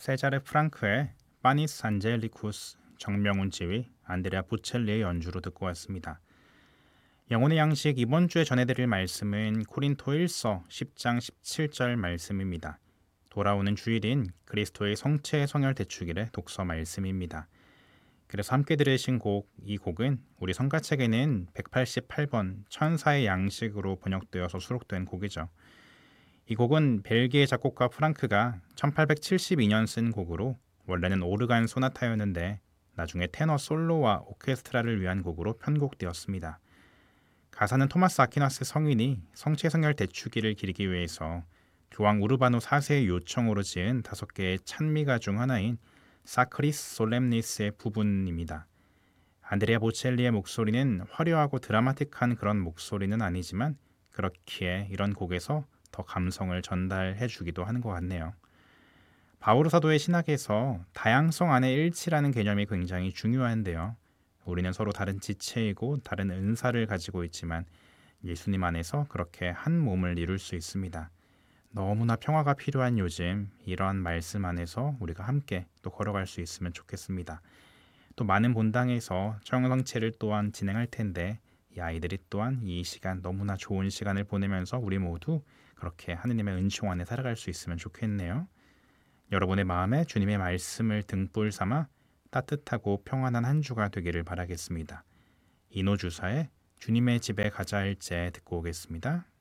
세자르 프랑크의 파니스 안젤리쿠스, 정명훈 지휘, 안드레아 보첼리의 연주로 듣고 왔습니다. 영혼의 양식 이번 주에 전해드릴 말씀은 코린토 1서 10장 17절 말씀입니다. 돌아오는 주일인 그리스도의 성체 성혈 대축일의 독서 말씀입니다. 그래서 함께 들으신 이 곡은 우리 성가책에는 188번 천사의 양식으로 번역되어서 수록된 곡이죠. 이 곡은 벨기에 작곡가 프랑크가 1872년 쓴 곡으로 원래는 오르간 소나타였는데 나중에 테너 솔로와 오케스트라를 위한 곡으로 편곡되었습니다. 가사는 토마스 아퀴나스 성인이 성체성혈 대축일을 기리기 위해서 교황 우르바노 4세의 요청으로 지은 5개의 찬미가 중 하나인 사크리스 솔렘니스의 부분입니다. 안드레아 보첼리의 목소리는 화려하고 드라마틱한 그런 목소리는 아니지만 그렇기에 이런 곡에서 더 감성을 전달해 주기도 하는 것 같네요. 바오로 사도의 신학에서 다양성 안에 일치라는 개념이 굉장히 중요한데요. 우리는 서로 다른 지체이고 다른 은사를 가지고 있지만 예수님 안에서 그렇게 한 몸을 이룰 수 있습니다. 너무나 평화가 필요한 요즘 이러한 말씀 안에서 우리가 함께 또 걸어갈 수 있으면 좋겠습니다. 또 많은 본당에서 청성체를 또한 진행할 텐데 이 아이들이 또한 이 시간 너무나 좋은 시간을 보내면서 우리 모두 그렇게 하느님의 은총 안에 살아갈 수 있으면 좋겠네요. 여러분의 마음에 주님의 말씀을 등불 삼아 따뜻하고 평안한 한 주가 되기를 바라겠습니다. 이노주사의 주님의 집에 가자 일제 듣고 오겠습니다.